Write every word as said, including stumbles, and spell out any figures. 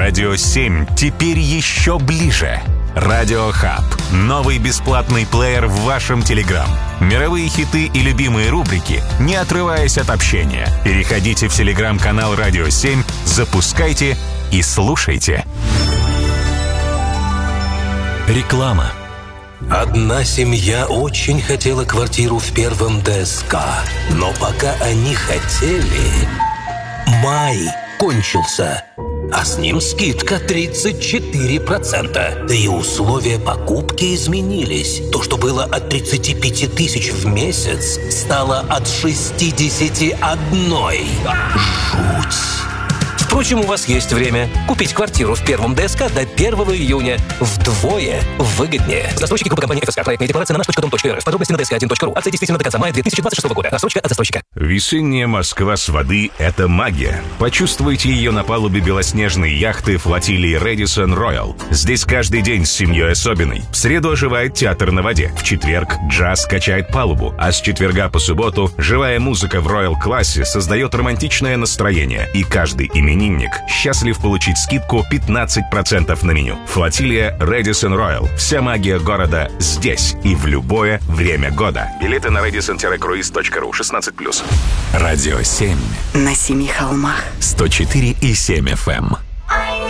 Радио семь теперь еще ближе. Радио Хаб. Новый бесплатный плеер в вашем Телеграм. Мировые хиты и любимые рубрики, не отрываясь от общения. Переходите в Телеграм-канал Радио семь, запускайте и слушайте. Реклама. Одна семья очень хотела квартиру в первом ДСК, но пока они хотели, май кончился, а с ним скидка тридцать четыре процента. Да и условия покупки изменились. То, что было от тридцати пяти тысяч в месяц, стало от шестидесяти одной. Жуть! Впрочем, у вас есть время купить квартиру в первом ДСК до первого июня. Вдвое выгоднее. Застройщики группы компании ФСК. Проектная декларация на наш точка дом точка эр эф. Подробности на дэ эс ка один точка ру. Акция действительно до конца мая две тысячи двадцать шестого года. Рассрочка от застройщика. Весенняя Москва с воды – это магия. Почувствуйте ее на палубе белоснежной яхты флотилии Radisson Royal. Здесь каждый день с семьей особенный. В среду оживает театр на воде. В четверг джаз качает палубу. А с четверга по субботу живая музыка в Royal-классе создает романтичное настроение. И каждый именинник счастлив получить скидку пятнадцать процентов на меню. Флотилия Radisson Royal. Вся магия города здесь и в любое время года. Билеты на радисон круиз точка ру. шестнадцать плюс. Радио семь. На семи холмах. сто четыре и семь эф эм.